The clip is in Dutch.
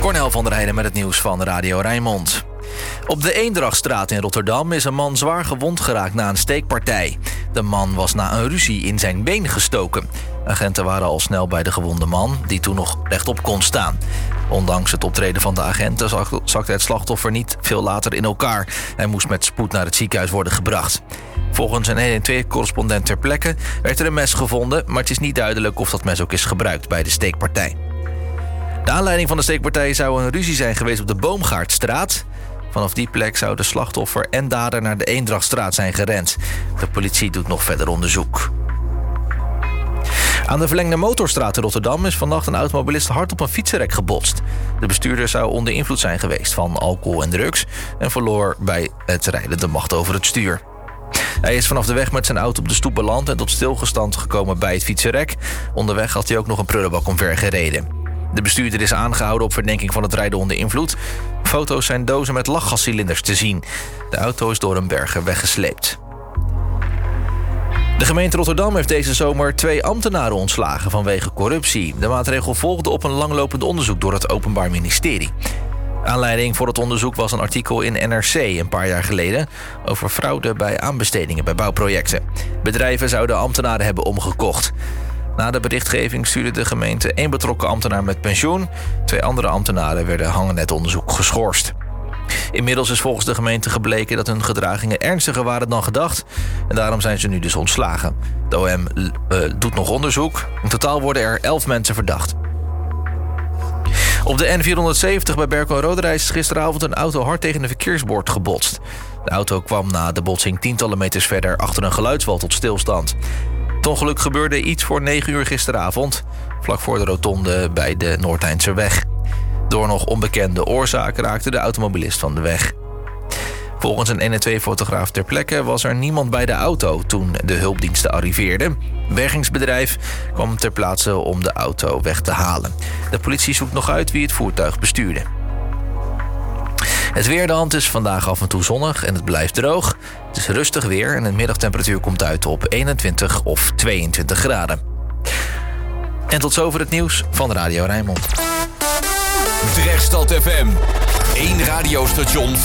Cornel van der Heijden met het nieuws van Radio Rijnmond. Op de Eendrachtstraat in Rotterdam is een man zwaar gewond geraakt na een steekpartij. De man was na een ruzie in zijn been gestoken. Agenten waren al snel bij de gewonde man, die toen nog rechtop kon staan. Ondanks het optreden van de agenten zakte het slachtoffer niet veel later in elkaar. Hij moest met spoed naar het ziekenhuis worden gebracht. Volgens een 112-correspondent ter plekke werd er een mes gevonden, maar het is niet duidelijk of dat mes ook is gebruikt bij de steekpartij. De aanleiding van de steekpartij zou een ruzie zijn geweest op de Boomgaardstraat. Vanaf die plek zou de slachtoffer en dader naar de Eendrachtstraat zijn gerend. De politie doet nog verder onderzoek. Aan de verlengde Motorstraat in Rotterdam is vannacht een automobilist hard op een fietsenrek gebotst. De bestuurder zou onder invloed zijn geweest van alcohol en drugs en verloor bij het rijden de macht over het stuur. Hij is vanaf de weg met zijn auto op de stoep beland en tot stilgestand gekomen bij het fietsenrek. Onderweg had hij ook nog een prullenbak omver gereden. De bestuurder is aangehouden op verdenking van het rijden onder invloed. Op foto's zijn dozen met lachgascilinders te zien. De auto is door een berger weggesleept. De gemeente Rotterdam heeft deze zomer 2 ambtenaren ontslagen vanwege corruptie. De maatregel volgde op een langlopend onderzoek door het Openbaar Ministerie. Aanleiding voor het onderzoek was een artikel in NRC een paar jaar geleden over fraude bij aanbestedingen bij bouwprojecten. Bedrijven zouden ambtenaren hebben omgekocht. Na de berichtgeving stuurde de gemeente 1 betrokken ambtenaar met pensioen. 2 andere ambtenaren werden hangend het onderzoek geschorst. Inmiddels is volgens de gemeente gebleken dat hun gedragingen ernstiger waren dan gedacht. En daarom zijn ze nu dus ontslagen. De OM doet nog onderzoek. In totaal worden er 11 mensen verdacht. Op de N470 bij Berkel en Roderijs is gisteravond een auto hard tegen een verkeersbord gebotst. De auto kwam na de botsing tientallen meters verder achter een geluidswal tot stilstand. Het ongeluk gebeurde iets voor 9 uur gisteravond, vlak voor de rotonde bij de Noordeindserweg. Door nog onbekende oorzaak raakte de automobilist van de weg. Volgens een 112-fotograaf ter plekke was er niemand bij de auto toen de hulpdiensten arriveerden. Een bergingsbedrijf kwam ter plaatse om de auto weg te halen. De politie zoekt nog uit wie het voertuig bestuurde. Het weer, de hand is vandaag af en toe zonnig en het blijft droog. Het is rustig weer en de middagtemperatuur komt uit op 21 of 22 graden. En tot zover het nieuws van Radio Rijnmond. Drechtstad FM. 1 radiostation